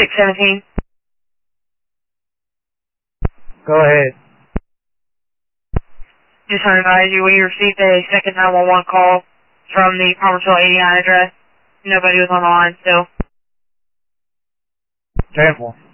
617. Go ahead. Just want to advise you, we received a second 911 call from the Palmersville 89 address. Nobody was on the line still. Careful.